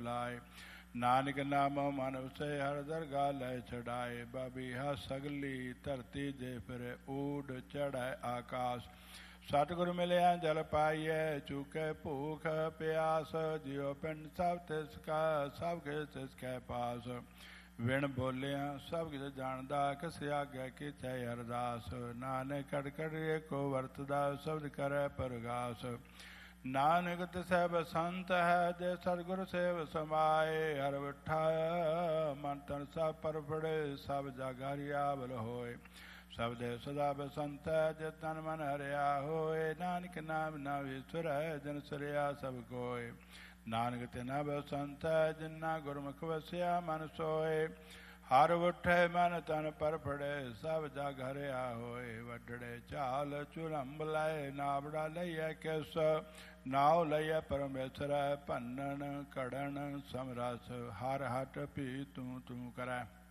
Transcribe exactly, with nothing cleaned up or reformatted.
लाए। नानक नामो मन वसे हर दरगाह लय छड़ाए। बबीहा सगली धरती दे फिर ऊड चढ़ै आकाश। सतगुर मिलिया जल पाइए चूके भूख प्यास। जियो पिंड सब तिसका सब किस तिसके पास। विण बोलिया सब किस जानदा किस आगे किथे अरदास। नानक कट कट को वरतदा शब्द करे परगास। नानक तिसै बसंत है जे सतगुर सेव समाए। हर विठा मन तन सब पर फड़े सब जग हरियावल होए। सब दे सदा बसंत है जे तन मन हरिया होए। नानक नाम नावेश्वर है जन सरिया सब कोय। नानक तिना बसंत है जिन्ना गुरमुख वसिया मन सोए। हर उठे मन तन पर फड़े सब जग हरिया होए। वडड़े चाल चुलंब लाए नावड़ा लइया किस। नाव लइया परमेश्वर भनन कड़न समरस। हर हट भी तू तू करै।